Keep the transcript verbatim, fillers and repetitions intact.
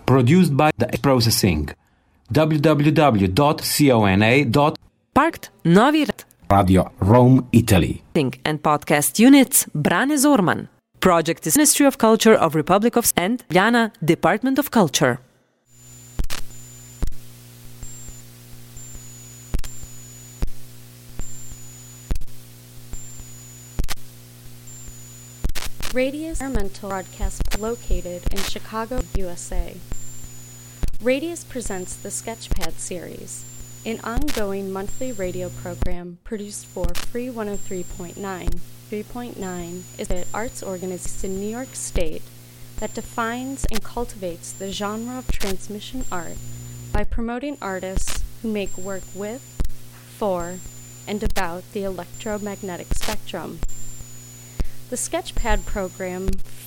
Produced by the Processing. w w w dot cona dot Parked Novi Radio Rome, Italy. And podcast units Brane Zorman. Project is Ministry of Culture of Republic of and Ljana Department of Culture. Radius Environmental Broadcast located in Chicago, U S A. Radius presents the Sketchpad series, an ongoing monthly radio program produced for Free one oh three point nine. three point nine is an arts organization in New York State that defines and cultivates the genre of transmission art by promoting artists who make work with, for, and about the electromagnetic spectrum. The Sketchpad program